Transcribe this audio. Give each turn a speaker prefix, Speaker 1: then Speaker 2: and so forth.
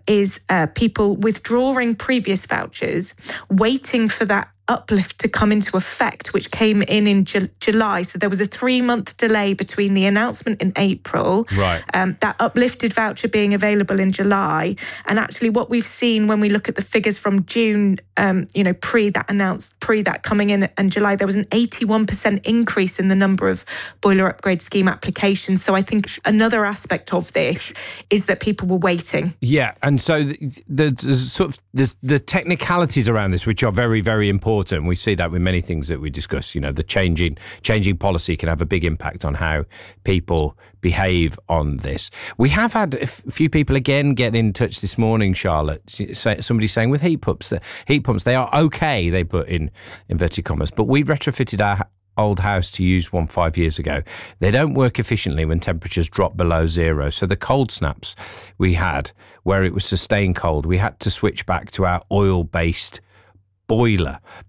Speaker 1: is people withdrawing previous vouchers, waiting for that uplift to come into effect, which came in July. So there was a 3-month delay between the announcement in April, that uplifted voucher being available in July. And actually what we've seen when we look at the figures from June, pre that coming in and July, there was an 81% increase in the number of boiler upgrade scheme applications. So I think another aspect of this is that people were waiting.
Speaker 2: Yeah, and so the technicalities around this, which are very, very important. We see that with many things that we discuss. The changing policy can have a big impact on how people behave on this. We have had a few people again get in touch this morning, Charlotte. Somebody saying with heat pumps, they are okay, they put in inverted commas, but we retrofitted our old house to use one 5 years ago. They don't work efficiently when temperatures drop below zero. So the cold snaps we had, where it was sustained cold, we had to switch back to our oil-based boiler.